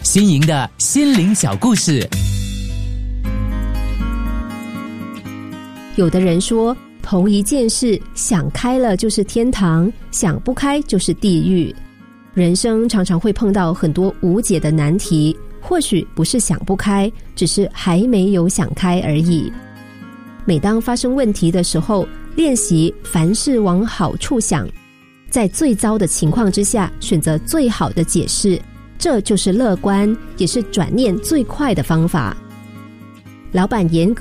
新颖的心灵小故事。 有的人说，同一件事想开了就是天堂，想不开就是地狱。人生常常会碰到很多无解的难题，或许不是想不开，只是还没有想开而已。每当发生问题的时候，练习凡事往好处想，在最糟的情况之下选择最好的解释，这就是乐观，也是转念最快的方法。老板严格